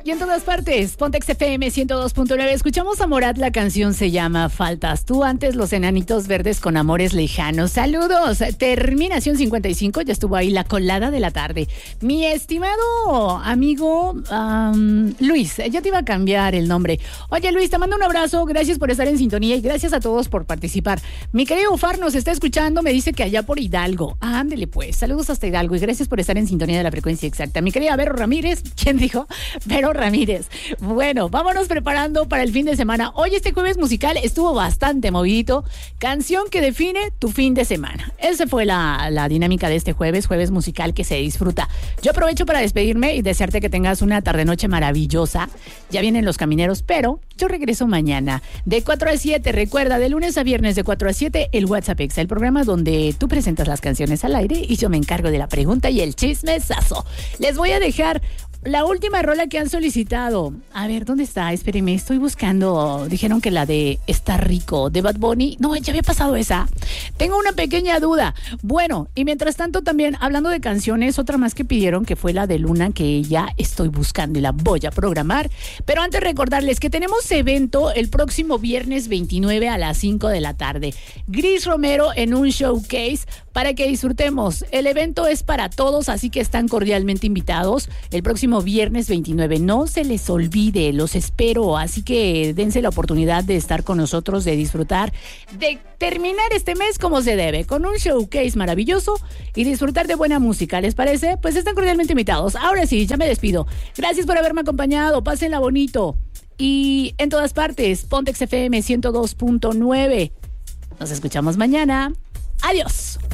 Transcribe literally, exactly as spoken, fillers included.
y en todas partes. Pontex F M ciento dos punto nueve. Escuchamos a Morat, la canción se llama Faltas tú. Antes, Los Enanitos Verdes con Amores Lejanos. Saludos. Terminación cincuenta y cinco, ya estuvo ahí la colada de la tarde. Mi estimado amigo um, Luis, ya te iba a cambiar el nombre. Oye, Luis, te mando un abrazo. Gracias por estar en sintonía y gracias a todos por participar. Mi querido Ufar nos está escuchando, me dice que allá por Hidalgo. Ándele pues. Saludos hasta Hidalgo y gracias por estar en sintonía de la frecuencia exacta. Mi querida Vero Ramírez, ¿quién dijo? Vero Ramírez. Bueno, vámonos preparando para el fin de semana. Hoy este jueves musical estuvo bastante movidito. Canción que define tu fin de semana. Esa fue la, la dinámica de este jueves, jueves musical que se disfruta. Yo aprovecho para despedirme y desearte que tengas una tarde-noche maravillosa. Ya vienen los camineros, pero yo regreso mañana de cuatro a siete. Recuerda, de lunes a viernes de cuatro a siete, el WhatsApp Exa, el programa donde tú presentas las canciones al aire y yo me encargo de la pregunta y el chismesazo. Les voy a dejar la última rola que han solicitado. A ver, ¿dónde está? Espérenme, estoy buscando. Dijeron que la de Está Rico, de Bad Bunny. No, ya había pasado esa. Tengo una pequeña duda. Bueno, y mientras tanto también, hablando de canciones, otra más que pidieron, que fue la de Luna, que ya estoy buscando y la voy a programar. Pero antes recordarles que tenemos evento el próximo viernes veintinueve a las cinco de la tarde. Gris Romero en un showcase para que disfrutemos. El evento es para todos, así que están cordialmente invitados. El próximo viernes veintinueve, no se les olvide, los espero, así que dense la oportunidad de estar con nosotros, de disfrutar, de terminar este mes como se debe, con un showcase maravilloso y disfrutar de buena música, ¿les parece? Pues están cordialmente invitados. Ahora sí, ya me despido. Gracias por haberme acompañado, pásenla bonito. Y en todas partes, Pontex F M ciento dos punto nueve. Nos escuchamos mañana. Adiós.